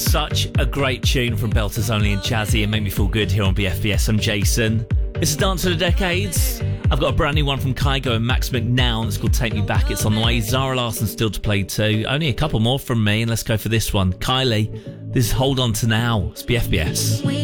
Such a great tune from Belters Only and Jazzy and Make Me Feel Good here on BFBS. I'm Jason. It's a dance of the decades. I've got a brand new one from Kygo and Max McNown. It's called Take Me Back. It's on the way. Zara Larsson still to play too. Only a couple more from me, and let's go for this one. Kylie, this is Hold On To Now. It's BFBS.